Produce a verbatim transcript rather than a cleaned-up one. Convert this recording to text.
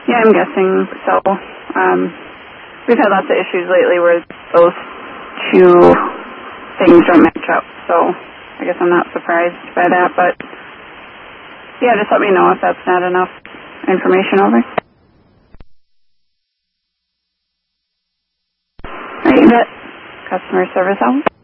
Yeah, I'm guessing so. Um, we've had lots of issues lately where those two things don't match up, so I guess I'm not surprised by that, but yeah, just let me know if that's not enough information over. All right, you bet. Customer service out.